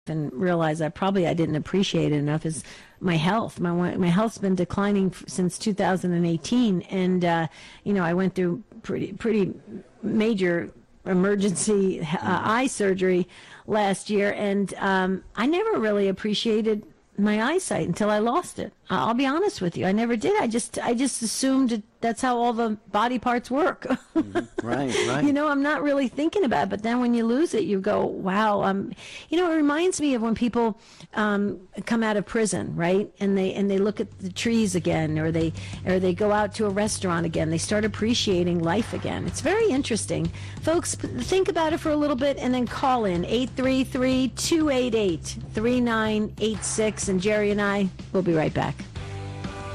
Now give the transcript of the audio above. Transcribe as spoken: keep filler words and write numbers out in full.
and realize I probably I didn't appreciate it enough is my health. My my health's been declining f- since two thousand eighteen, and uh, you know I went through pretty pretty major emergency uh, eye surgery last year, and um, I never really appreciated my eyesight until I lost it. I'll be honest with you, I never did. I just I just assumed it, that's how all the body parts work. Mm-hmm. Right, right. You know, I'm not really thinking about it, but then when you lose it, you go, wow. Um, you know, it reminds me of when people um, come out of prison, right? And they and they look at the trees again, or they or they go out to a restaurant again. They start appreciating life again. It's very interesting. Folks, think about it for a little bit and then call in eight three three, two eight eight, three nine eight six, and Jerry and I will be right back.